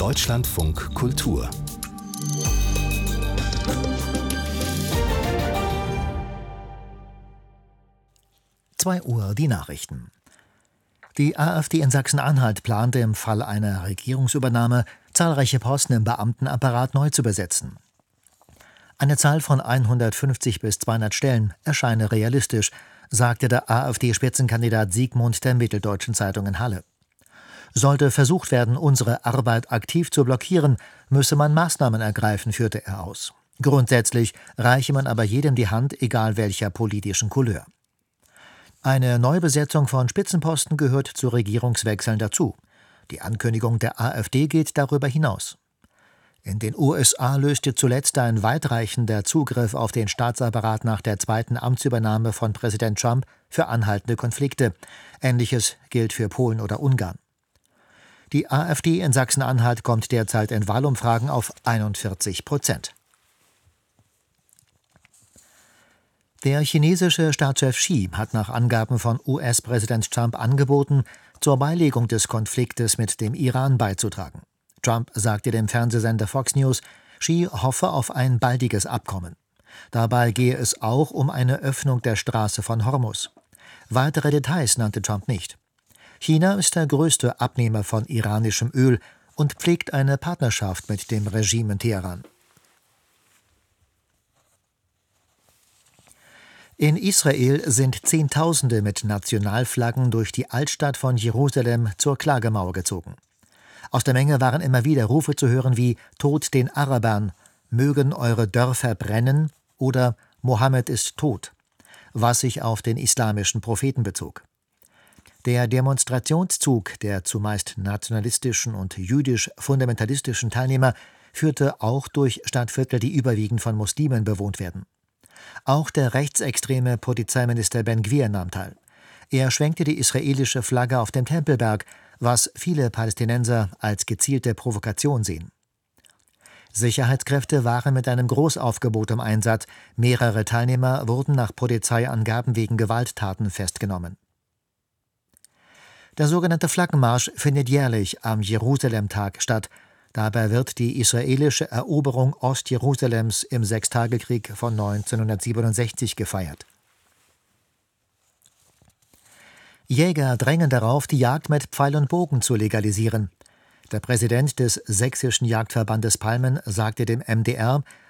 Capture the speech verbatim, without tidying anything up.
Deutschlandfunk Kultur. zwei Uhr die Nachrichten. Die AfD in Sachsen-Anhalt plante im Fall einer Regierungsübernahme, zahlreiche Posten im Beamtenapparat neu zu besetzen. Eine Zahl von hundertfünfzig bis zweihundert Stellen erscheine realistisch, sagte der AfD-Spitzenkandidat Siegmund der Mitteldeutschen Zeitung in Halle. Sollte versucht werden, unsere Arbeit aktiv zu blockieren, müsse man Maßnahmen ergreifen, führte er aus. Grundsätzlich reiche man aber jedem die Hand, egal welcher politischen Couleur. Eine Neubesetzung von Spitzenposten gehört zu Regierungswechseln dazu. Die Ankündigung der AfD geht darüber hinaus. In den U S A löste zuletzt ein weitreichender Zugriff auf den Staatsapparat nach der zweiten Amtsübernahme von Präsident Trump für anhaltende Konflikte. Ähnliches gilt für Polen oder Ungarn. Die AfD in Sachsen-Anhalt kommt derzeit in Wahlumfragen auf einundvierzig Prozent. Der chinesische Staatschef Xi hat nach Angaben von U S-Präsident Trump angeboten, zur Beilegung des Konfliktes mit dem Iran beizutragen. Trump sagte dem Fernsehsender Fox News, Xi hoffe auf ein baldiges Abkommen. Dabei gehe es auch um eine Öffnung der Straße von Hormuz. Weitere Details nannte Trump nicht. China ist der größte Abnehmer von iranischem Öl und pflegt eine Partnerschaft mit dem Regime in Teheran. In Israel sind Zehntausende mit Nationalflaggen durch die Altstadt von Jerusalem zur Klagemauer gezogen. Aus der Menge waren immer wieder Rufe zu hören wie »Tod den Arabern«, »Mögen eure Dörfer brennen« oder »Mohammed ist tot«, was sich auf den islamischen Propheten bezog. Der Demonstrationszug der zumeist nationalistischen und jüdisch-fundamentalistischen Teilnehmer führte auch durch Stadtviertel, die überwiegend von Muslimen bewohnt werden. Auch der rechtsextreme Polizeiminister Ben Gvir nahm teil. Er schwenkte die israelische Flagge auf dem Tempelberg, was viele Palästinenser als gezielte Provokation sehen. Sicherheitskräfte waren mit einem Großaufgebot im Einsatz. Mehrere Teilnehmer wurden nach Polizeiangaben wegen Gewalttaten festgenommen. Der sogenannte Flaggenmarsch findet jährlich am Jerusalem-Tag statt. Dabei wird die israelische Eroberung Ostjerusalems im Sechstagekrieg von neunzehnhundertsiebenundsechzig gefeiert. Jäger drängen darauf, die Jagd mit Pfeil und Bogen zu legalisieren. Der Präsident des Sächsischen Jagdverbandes Palmen sagte dem M D R,